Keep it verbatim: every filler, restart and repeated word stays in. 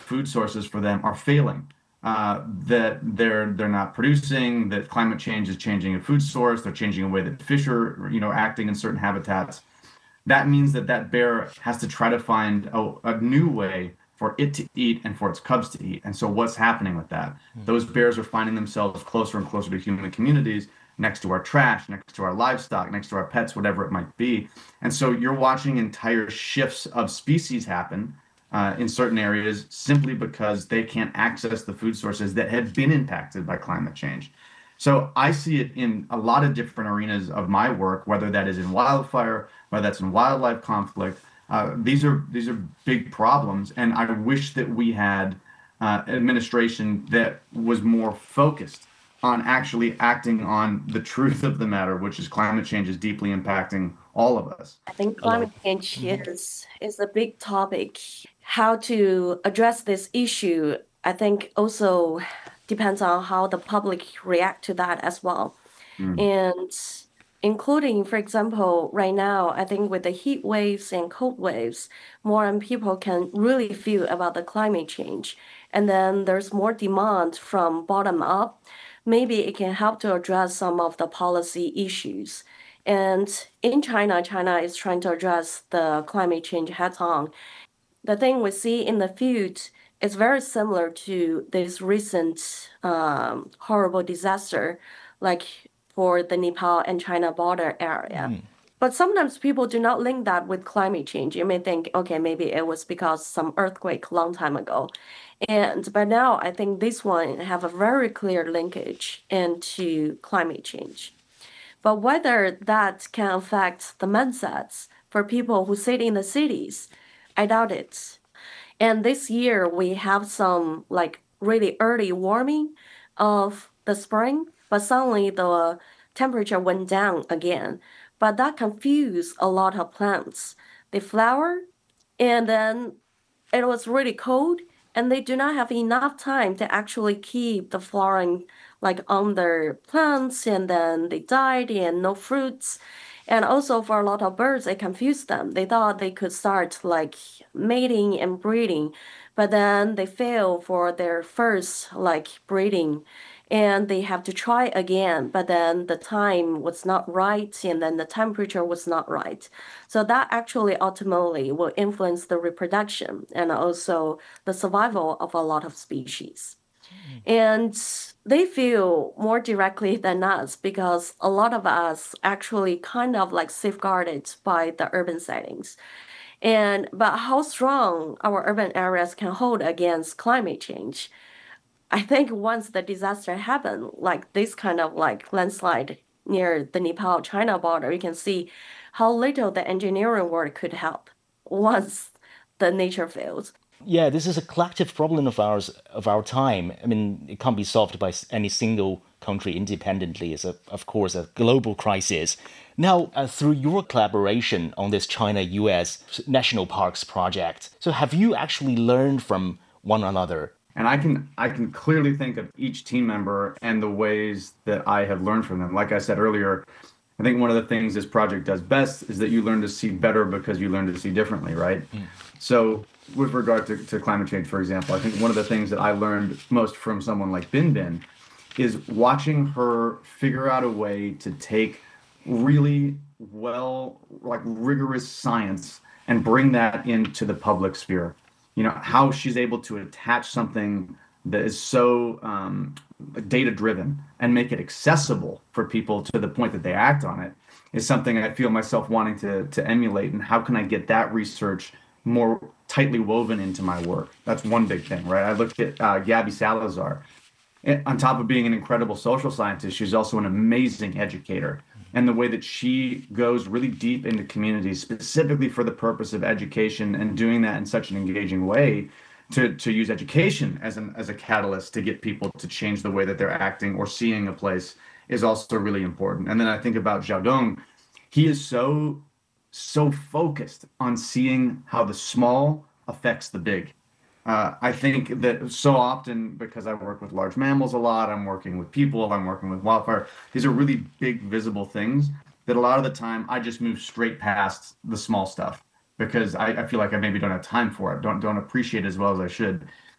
food sources for them are failing, uh, that they're they're not producing, that climate change is changing a food source, they're changing a way that fish are, you know, acting in certain habitats. That means that that bear has to try to find a, a new way for it to eat and for its cubs to eat. And so what's happening with that? Those bears are finding themselves closer and closer to human communities, next to our trash, next to our livestock, next to our pets, whatever it might be. And so you're watching entire shifts of species happen uh, in certain areas simply because they can't access the food sources that have been impacted by climate change. So I see it in a lot of different arenas of my work, whether that is in wildfire, whether that's in wildlife conflict. Uh, these are these are big problems, and I wish that we had uh, administration that was more focused on actually acting on the truth of the matter, which is climate change is deeply impacting all of us. I think A lot. climate change is is a big topic. How to address this issue, I think also depends on how the public react to that as well. Mm. And including, for example, right now, I think with the heat waves and cold waves, more and people can really feel about the climate change. And then there's more demand from bottom up. Maybe it can help to address some of the policy issues. And in China, China is trying to address the climate change head on. The thing we see in the field is very similar to this recent um, horrible disaster, like for the Nepal and China border area. But sometimes people do not link that with climate change. You may think, okay, maybe it was because some earthquake long time ago. And but now I think this one have a very clear linkage into climate change. But whether that can affect the mindsets for people who sit in the cities, I doubt it. And this year we have some like really early warming of the spring, but suddenly the temperature went down again. But that confused a lot of plants. They flower and then it was really cold and they do not have enough time to actually keep the flowering like on their plants and then they died and no fruits. And also for a lot of birds, it confused them. They thought they could start like mating and breeding, but then they fail for their first like breeding and they have to try again, but then the time was not right and then the temperature was not right. So that actually ultimately will influence the reproduction and also the survival of a lot of species. And they feel more directly than us because a lot of us actually kind of like safeguarded by the urban settings. And but how strong our urban areas can hold against climate change, I think once the disaster happened, like this kind of like landslide near the Nepal China border, you can see how little the engineering work could help once the nature fails. Yeah, this is a collective problem of ours of our time. I mean, it can't be solved by s- any single country independently. It's a, of course, a global crisis. Now, uh, through your collaboration on this China-U S National Parks project, so have you actually learned from one another? And I can I can clearly think of each team member and the ways that I have learned from them. Like I said earlier, I think one of the things this project does best is that you learn to see better because you learn to see differently, right? So with regard to, to climate change, for example, I think one of the things that I learned most from someone like Bin Bin is watching her figure out a way to take really well, like rigorous science and bring that into the public sphere. You know, how she's able to attach something that is so um, data driven and make it accessible for people to the point that they act on it is something I feel myself wanting to to emulate. And how can I get that research more tightly woven into my work? That's one big thing, right? I looked at uh, Gabby Salazar. And on top of being an incredible social scientist, she's also an amazing educator. And the way that she goes really deep into communities, specifically for the purpose of education, and doing that in such an engaging way to, to use education as an as a catalyst to get people to change the way that they're acting or seeing a place is also really important. And then I think about Xiaodong. He is so, so focused on seeing how the small affects the big. Uh, I think that so often, because I work with large mammals a lot, I'm working with people, I'm working with wildfire. These are really big, visible things that a lot of the time I just move straight past the small stuff because I, I feel like I maybe don't have time for it, don't don't appreciate it as well as I should.